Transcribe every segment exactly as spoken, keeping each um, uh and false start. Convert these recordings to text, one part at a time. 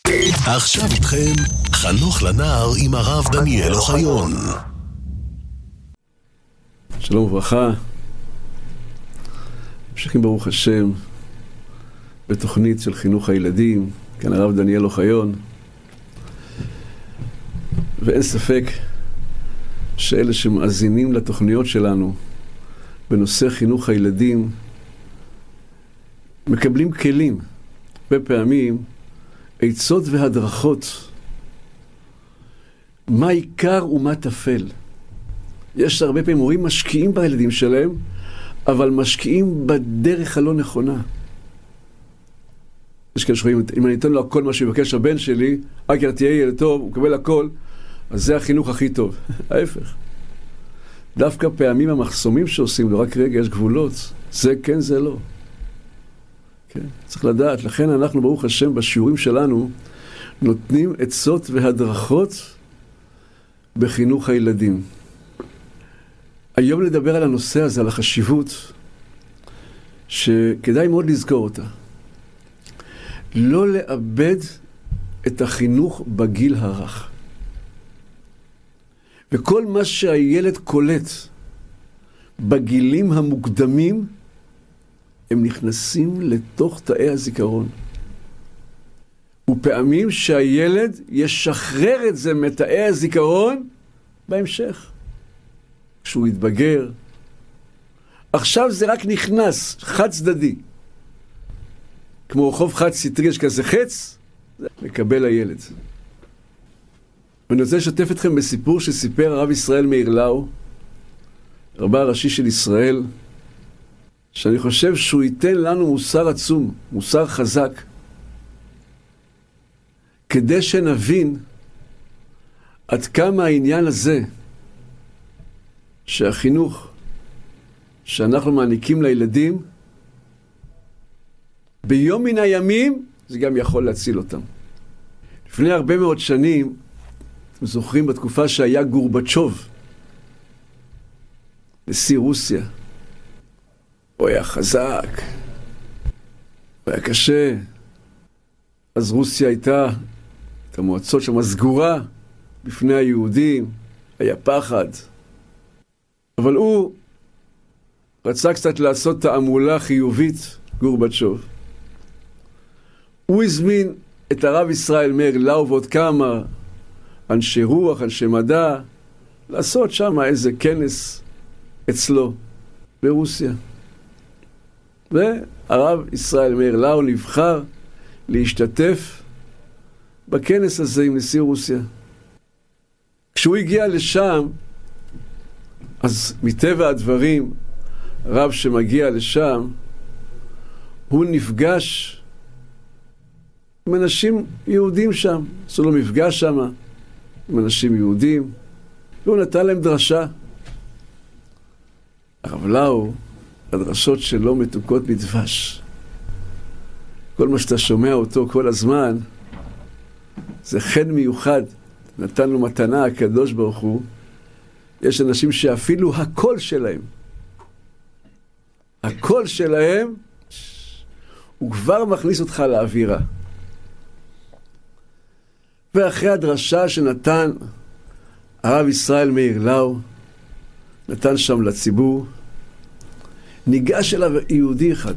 עכשיו איתכם חנוך לנער עם הרב דניאל אוחיון. שלום וברכה. ממשיכים ברוך השם בתוכנית של חינוך הילדים, כאן הרב דניאל אוחיון. ואין ספק שאלה שמאזינים לתוכניות שלנו בנושא חינוך הילדים מקבלים כלים, בפעמים עצות והדרכות, מה עיקר ומה תפל. יש הרבה פעמים הורים משקיעים בילדים שלהם, אבל משקיעים בדרך הלא נכונה. יש כאלה שרואים, אם אני אתן לו הכל מה שיבקש הבן שלי, רק תהיה ילד טוב, הוא קבל הכל, אז זה החינוך הכי טוב. ההפך. דווקא פעמים המחסומים שעושים לו, רק רגע, יש גבולות. זה כן, זה לא. כן, צריך לדעת. לכן אנחנו, ברוך השם, בשיעורים שלנו, נותנים עצות והדרכות בחינוך הילדים. היום נדבר על הנושא הזה, על החשיבות, שכדאי מאוד לזכור אותה. לא לאבד את החינוך בגיל הרך. וכל מה שהילד קולט בגילים המוקדמים, הם נכנסים לתוך תאי הזיכרון. ופעמים שהילד ישחרר את זה מתאי הזיכרון בהמשך. כשהוא יתבגר. עכשיו זה רק נכנס, חד צדדי. כמו רחוב חד סטרי, יש כזה חץ, מקבל הילד. ואני רוצה לשתף אתכם בסיפור שסיפר הרב ישראל מאיר לאו, רבה הראשי של ישראל, שאני חושב שהוא ייתן לנו מוסר עצום, מוסר חזק, כדי שנבין עד כמה העניין הזה, שהחינוך שאנחנו מעניקים לילדים, ביום מן הימים זה גם יכול להציל אותם. לפני הרבה מאוד שנים, אתם זוכרים בתקופה שהיה גורבצ'וב, נשיא רוסיה, הוא היה חזק, הוא היה קשה, אז רוסיה הייתה, את המועצות שם סגורה בפני היהודים, היה פחד. אבל הוא רצה קצת לעשות תעמולה חיובית, גורבצ'וב. הוא הזמין את הרב ישראל מאיר לאו ועוד כמה אנשי רוח, אנשי מדע, לעשות שם איזה כנס אצלו ברוסיה. והרב ישראל מאיר לאו נבחר להשתתף בכנס הזה עם נשיא רוסיה. כשהוא הגיע לשם, אז מטבע הדברים, רב שמגיע לשם, הוא נפגש עם אנשים יהודים שם. עשו לו מפגש שם עם אנשים יהודים, והוא נתן להם דרשה. הרב לאו, הדרשות שלו מתוקות בדבש. כל מה שאתה שומע אותו כל הזמן, זה חן מיוחד. נתן לו מתנה הקדוש ברוך הוא. יש אנשים שאפילו הקול שלהם, הקול שלהם, הוא כבר מכניס אותך לאווירה. ואחרי הדרשה שנתן הרב ישראל מאיר לאו, נתן שם לציבור, ניגש אליו יהודי אחד.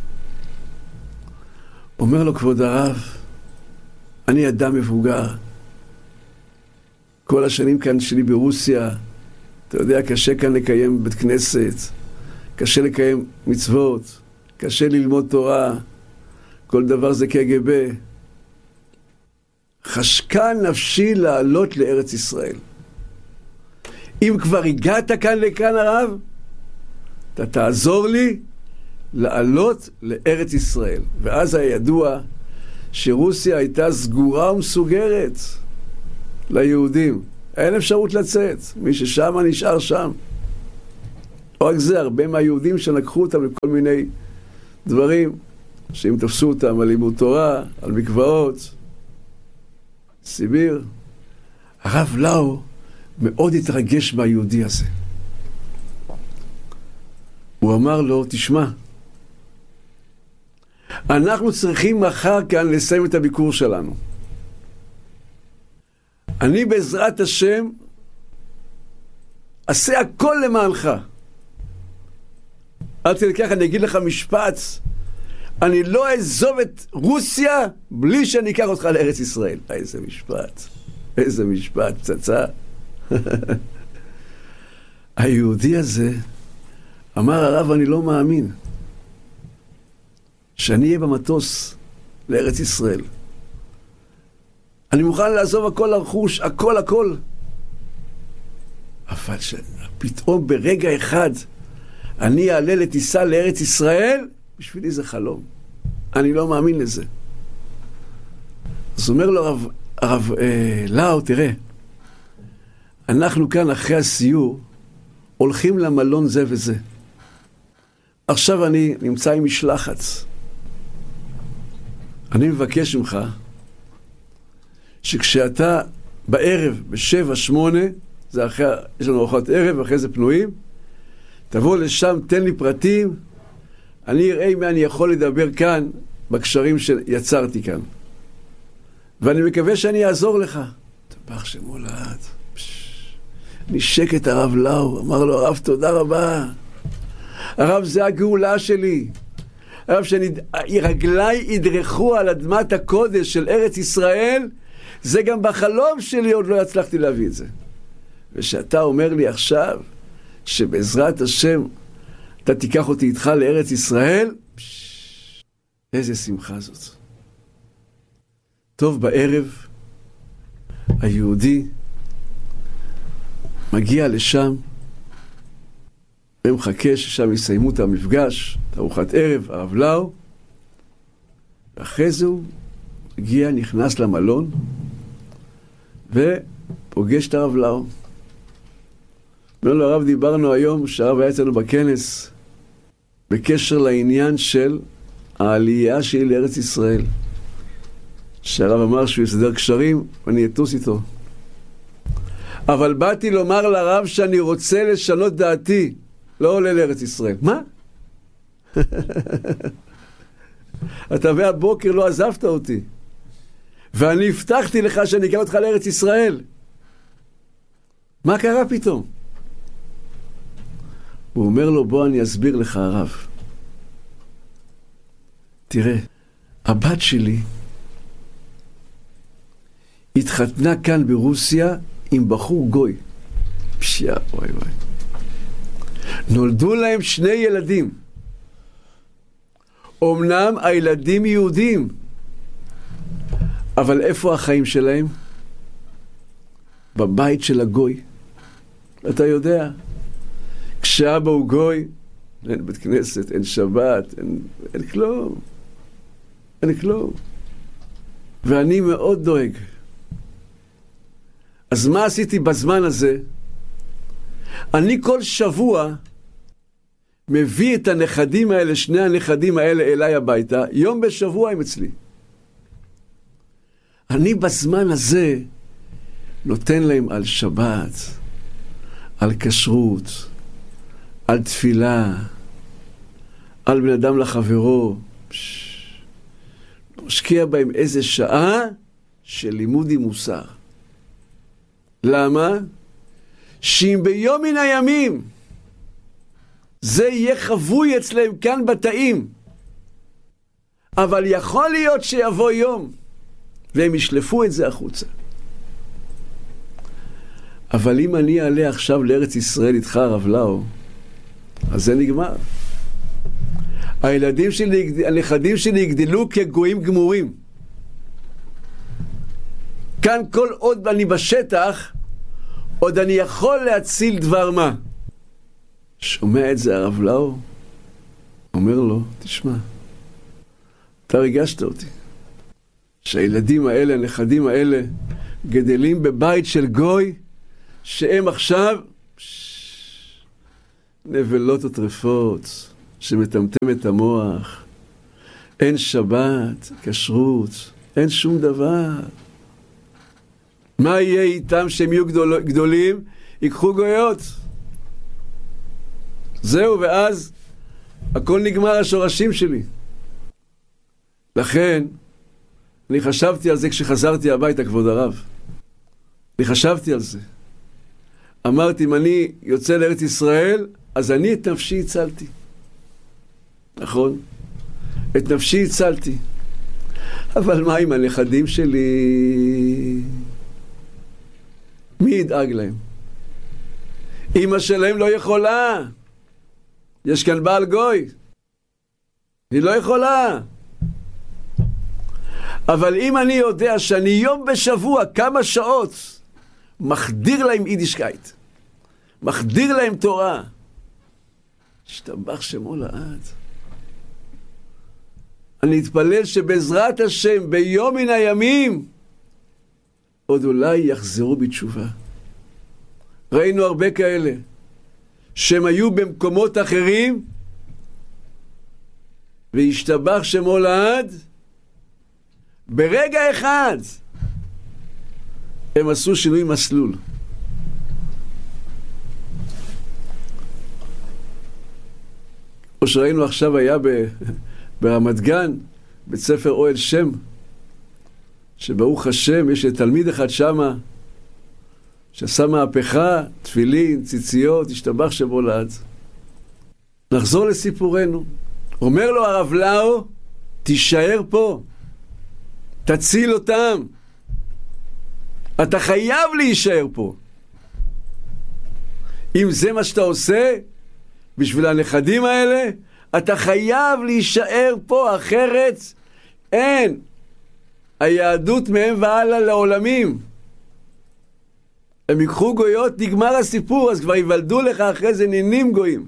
אומר לו, כבוד הרב, אני אדם מבוגר. כל השנים כאן שלי ברוסיה, אתה יודע, קשה כאן לקיים בית כנסת, קשה לקיים מצוות, קשה ללמוד תורה, כל דבר זה קג"ב. חשקה נפשי לעלות לארץ ישראל. אם כבר הגעת כאן לכאן הרב, אתה תעזור לי לעלות לארץ ישראל. ואז היה ידוע שרוסיה הייתה סגורה ומסוגרת ליהודים. אין אפשרות לצאת. מי ששם נשאר שם. לא רק זה, הרבה מהיהודים שלקחו אותם לכל מיני דברים, שאם תפסו אותם על לימוד תורה, על מקוואות, סיביר. הרב לאו מאוד התרגש מהיהודי הזה. הוא אמר לו, תשמע, אנחנו צריכים מחר כאן לסיים את הביקור שלנו. אני בעזרת השם עשה הכל למענך. עד כדי כך אני אגיד לך משפט, אני לא אעזוב את רוסיה בלי שאני אקח אותך לארץ ישראל. איזה משפט, איזה משפט, פצצה. היהודי הזה אמר, הרב, אני לא מאמין שאני אהיה במטוס לארץ ישראל. אני מוכן לעזוב הכל הרכוש, הכל הכל. אבל פתאום ברגע אחד אני אעלה לטיסה לארץ ישראל, בשבילי זה חלום. אני לא מאמין לזה. אז אומר לו הרב, הרב אה, לאו, תראה, אנחנו כאן אחרי הסיור הולכים למלון זה וזה. עכשיו אני נמצא עם משלחת. אני מבקש ממך שכשאתה בערב בשבע, שמונה, זה אחרי, יש לנו ארוחת ערב, אחרי זה פנויים, תבוא לשם, תן לי פרטים, אני אראה אם אני יכול לדבר כאן בקשרים שיצרתי כאן. ואני מקווה שאני אעזור לך. תבח שמולד. נשק את הרב לאו, אמר לו, הרב, תודה רבה. הרב, זה הגאולה שלי. הרב, שרגליי ידרכו על אדמת הקודש של ארץ ישראל, זה גם בחלום שלי עוד לא הצלחתי להביא את זה. ושאתה אומר לי עכשיו, שבעזרת השם אתה תיקח אותי איתך לארץ ישראל, איזה שמחה זאת. טוב, בערב היהודי מגיע לשם ומחכה ששם יסיימו את המפגש, את ארוחת ערב, הרב לאו, ואחרי זה הוא מגיע, נכנס למלון ופוגש את הרב לאו. אומר לו, הרב, דיברנו היום שהרב היה אצלנו בכנס בקשר לעניין של העלייה שלי לארץ ישראל, שהרב אמר שהוא יסדר קשרים ואני אטוס איתו, אבל באתי לומר לרב שאני רוצה לשנות דעתי, לא עולה לארץ ישראל. מה? אתה מהבוקר לא עזבת אותי ואני הבטחתי לך שאני אקח אותך לארץ ישראל, מה קרה פתאום? הוא אומר לו, בוא אני אסביר לך הרב. תראה, הבת שלי התחתנה כאן ברוסיה עם בחור גוי. פשיעה, וואי וואי. נולדו להם שני ילדים. אמנם הילדים יהודים, אבל איפה החיים שלהם? בבית של הגוי. אתה יודע, כשאבא הוא גוי, אין בית כנסת, אין שבת, אין, אין כלום. אין כלום. ואני מאוד דואג. אז מה עשיתי בזמן הזה? אני כל שבוע מביא את הנכדים האלה, שני הנכדים האלה אליי הביתה, יום בשבוע הם אצלי. אני בזמן הזה נותן להם על שבת, על כשרות, על תפילה, על בן אדם לחברו. משקיע בהם איזה שעה של לימוד עם מוסר. למה? שאם ביום מן הימים זה יהיה חבוי אצלם כאן בתאים, אבל יכול להיות שיבוא יום והם ישלפו את זה החוצה. אבל אם אני אעלה עכשיו לארץ ישראל איתך, הרב לאו, אז זה נגמר. הילדים שלי, הנכדים שלי יגדלו כגויים גמורים. כאן כל עוד אני בשטח, עוד אני יכול להציל דבר מה. שומע את זה הרב לאו, אומר לו, תשמע, אתה ריגשת אותי. שהילדים האלה, הנכדים האלה, גדלים בבית של גוי, שהם עכשיו נבלות וטרפות, שמטמטם את המוח. אין שבת, כשרות, אין שום דבר. מה יהיה איתם שהם יהיו גדול, גדולים? ייקחו גויות. זהו, ואז הכל נגמר השורשים שלי. לכן, אני חשבתי על זה כשחזרתי הביתה, כבוד הרב. אני חשבתי על זה. אמרתי, אם אני יוצא לארץ ישראל, אז אני את נפשי הצלתי. נכון? את נפשי הצלתי. אבל מה עם הנכדים שלי? מי ידאג להם? אמא שלהם לא יכולה. יש כאן בעל גוי. היא לא יכולה. אבל אם אני יודע שאני יום בשבוע, כמה שעות, מחדיר להם יידישקייט, מחדיר להם תורה, השתבח שמו לעד. אני אתפלל שבעזרת השם ביום מן הימים עוד אולי יחזרו בתשובה. ראינו הרבה כאלה שהם היו במקומות אחרים והשתבח שמו לעד, ברגע אחד הם עשו שינוי מסלול. כמו שראינו עכשיו היה ב... ברמת גן, בית ספר אוהל שם, שברוך השם יש תלמיד אחד שמה, שעשה מהפכה, תפילין, ציציות, השתבח שמו לעד. נחזור לסיפורנו. אומר לו הרב לאו, תישאר פה, תציל אותם. אתה חייב להישאר פה. אם זה מה שאתה עושה, בשביל הנכדים האלה, אתה חייב להישאר פה, אחרת אין. היהדות מהם והלאה לעולמים. הם ייקחו גויות, נגמר הסיפור, אז כבר יוולדו לך אחרי זה נינים גויים.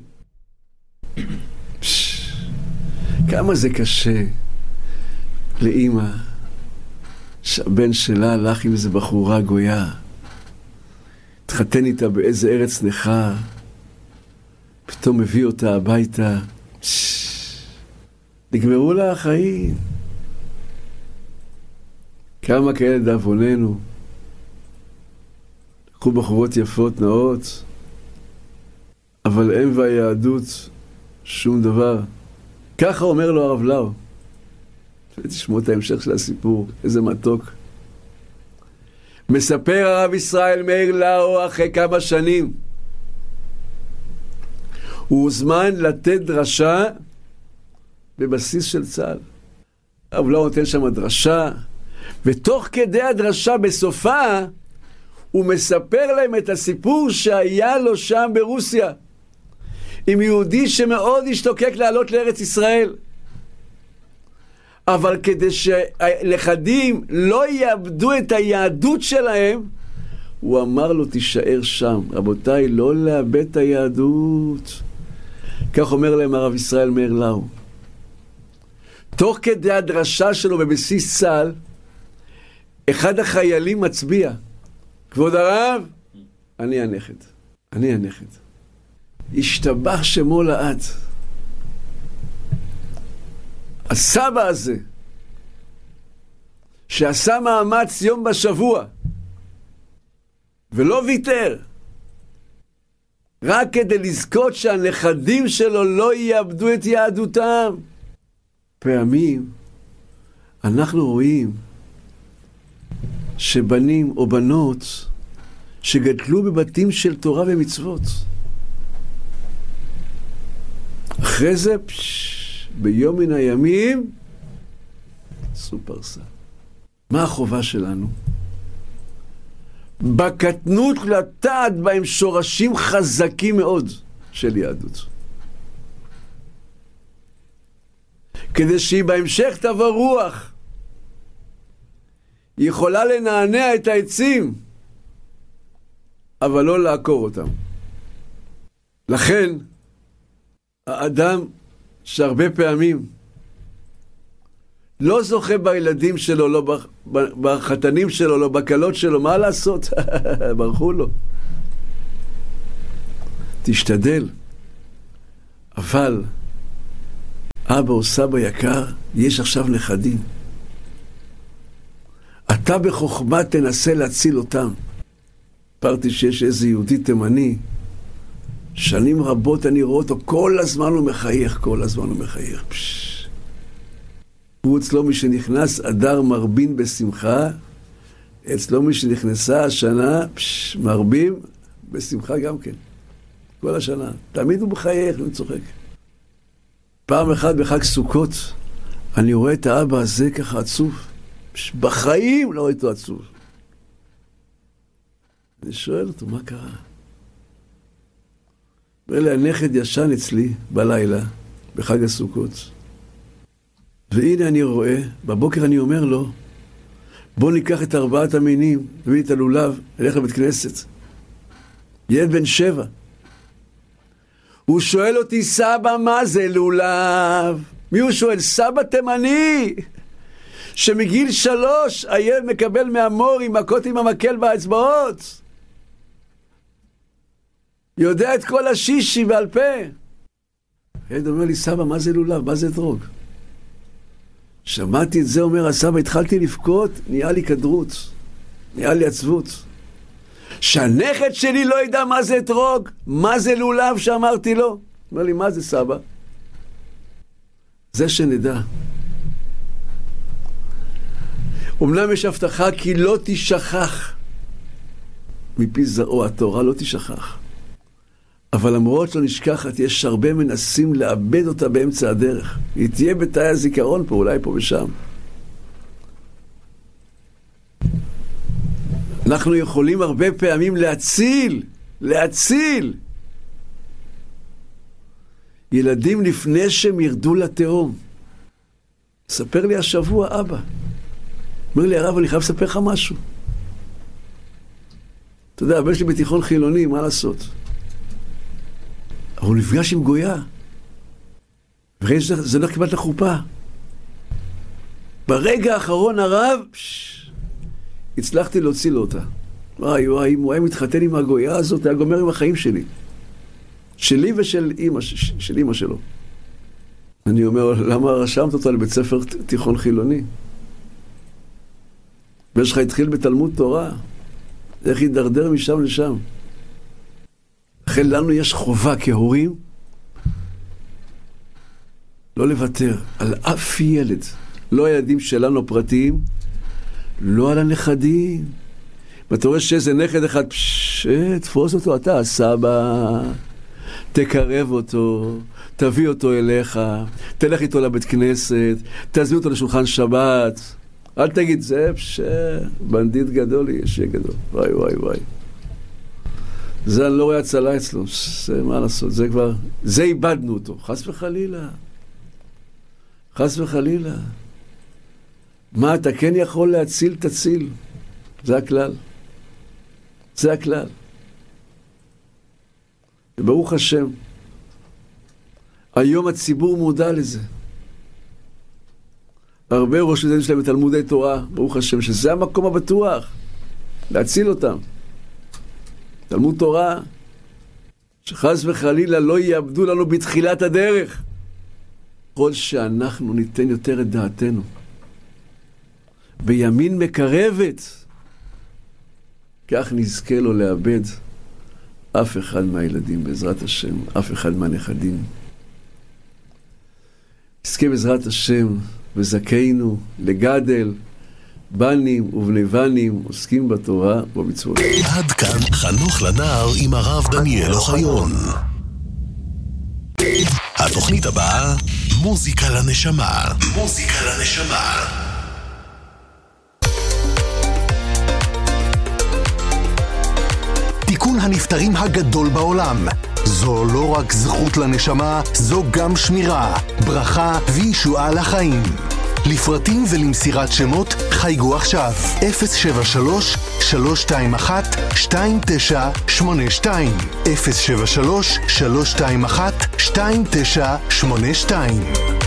כמה זה קשה לאמא שהבן שלה הלך עם איזה בחורה גויה, התחתן איתה באיזה ארץ נכה, פתאום מביא אותה הביתה, נגמרו לה החיים. כמה כאלה דאבוננו, לקחו בחורות יפות נאות, אבל הם והיהדות שום דבר. ככה אומר לו הרב לאו. תשמעו את ההמשך של הסיפור, איזה מתוק. מספר הרב ישראל מאיר לאו אחרי כמה שנים, הוא הוזמן לתת דרשה בבסיס של צה"ל. הרב לאו נותן שם דרשה, ותוך כדי הדרשה בסופה הוא מספר להם את הסיפור שהיה לו שם ברוסיה, עם יהודי שמאוד השתוקק לעלות לארץ ישראל, אבל כדי שלכדים לא יאבדו את היהדות שלהם, הוא אמר לו תישאר שם. רבותיי, לא לאבד את היהדות. כך אומר להם הרב ישראל מאיר לאו. תוך כדי הדרשה שלו בבסיס צה"ל, אחד החיילים מצביע, כבוד הרב, אני הנכד, אני הנכד. השתבח שמו לעד. הסבא הזה, שעשה מאמץ יום בשבוע, ולא ויתר, רק כדי לזכות שהנכדים שלו לא יאבדו את יהדותם. פעמים אנחנו רואים שבנים או בנות שגדלו בבתים של תורה ומצוות, אחרי זה פש, ביום מן הימים סופרסה. מה החובה שלנו? בקטנות לטעת בהם שורשים חזקים מאוד של יהדות, כדי שהיא בהמשך תבוא רוח, היא יכולה לנענע את העצים אבל לא לעקור אותם. לכן האדם שהרבה פעמים לא זוכה בילדים שלו, לא בחתנים שלו, לא בקלות שלו, מה לעשות? ברחו לו. תשתדל. אבל אבא או סבא יקר, יש עכשיו נכדים. אתה בחוכמה תנסה להציל אותם. פרתי שיש איזה יהודי תימני, שנים רבות אני רואה אותו, כל הזמן הוא מחייך, כל הזמן הוא מחייך. פש. הוא אצלו מי שנכנס, אדר מרבין בשמחה, אצלו מי שנכנסה השנה, פש, מרבים בשמחה גם כן. כל השנה. תמיד הוא מחייך וצוחק. פעם אחת בחג סוכות, אני רואה את האבא הזה ככה עצוב. פש, בחיים לא רואה אותו עצוב. אני שואל אותו, מה קרה? אומר לי, הנכד ישן אצלי בלילה, בחג הסוכות. והנה אני רואה, בבוקר אני אומר לו, בוא ניקח את ארבעת המינים, נביא את הלולב, נלך לבית כנסת. ילד בן שבע. הוא שואל אותי, סבא, מה זה לולב? מי הוא שואל? סבא תימני! שמגיל שלוש הילד מקבל מהמור עם מכות עם המקל באצבעות. יודע את כל השישי בעל פה. הילד אומר לי, סבא, מה זה לולב? מה זה אתרוג? שמעתי את זה, אומר הסבא, התחלתי לבכות, נהיה לי כדרות, נהיה לי עצבות. שהנכד שלי לא ידע מה זה אתרוג, מה זה לולב שאמרתי לו. אומר לי, מה זה סבא? זה שנדע. אמנם יש הבטחה כי לא תשכח מפי זרעו, התורה לא תשכח. אבל למרות לא נשכחת, יש הרבה מנסים לאבד אותה באמצע הדרך. היא תהיה בתאי הזיכרון פה, אולי פה ושם. אנחנו יכולים הרבה פעמים להציל, להציל ילדים לפני שהם ירדו לתהום. ספר לי השבוע, אבא. אומר לי, הרב, אני חייב לספר לך משהו. אתה יודע, הבן שלי בתיכון חילוני, מה לעשות? אבל הוא נפגש עם גויה. וראי זה לא קיבלת לחופה. ברגע האחרון הרב, פש, הצלחתי להוציא לו אותה. וואי וואי, אם הוא היה מתחתן עם הגויה הזאת, היה גומר עם החיים שלי. שלי ושל אמא, של אמא שלו. אני אומר, למה רשמת אותה לבית ספר תיכון חילוני? ויש לך התחיל בתלמוד תורה. איך ידרדר משם לשם? לכן לנו יש חובה כהורים לא לוותר על אף ילד. לא הילדים שלנו פרטיים, לא על הנכדים. ואתה רואה שאיזה נכד אחד, פש, תפוס אותו אתה, סבא, תקרב אותו, תביא אותו אליך, תלך איתו לבית כנסת, תזמין אותו לשולחן שבת. אל תגיד, זה פש, בנדיט גדול יהיה, שיהיה גדול. וואי וואי וואי. זה אני לא רואה הצלה אצלו, זה מה לעשות, זה כבר, זה איבדנו אותו, חס וחלילה, חס וחלילה. מה אתה כן יכול להציל, תציל, זה הכלל, זה הכלל. וברוך השם, היום הציבור מודע לזה. הרבה ראש מזנים שלהם בתלמודי תורה, ברוך השם, שזה המקום הבטוח, להציל אותם. תלמוד תורה, שחס וחלילה לא יאבדו לנו בתחילת הדרך. כל שאנחנו ניתן יותר את דעתנו, בימין מקרבת, כך נזכה לו לאבד אף אחד מהילדים, בעזרת השם, אף אחד מהנכדים. נזכה בעזרת השם, וזכינו לגדל, בנים ובני בנים עוסקים בתורה ובמצוות. עד כאן חנוך לנער עם הרב דניאל אוחיון. התוכנית הבאה, מוזיקה לנשמה. מוזיקה לנשמה. תיקון הנפטרים הגדול בעולם. זו לא רק זכות לנשמה, זו גם שמירה, ברכה וישועה לחיים. לפרטים ולמסירת שמות חייגו עכשיו אפס שבע שלוש שלוש שתיים אחת שתיים תשע שמונה שתיים אפס שבע שלוש שלוש שתיים אחת שתיים תשע שמונה שתיים.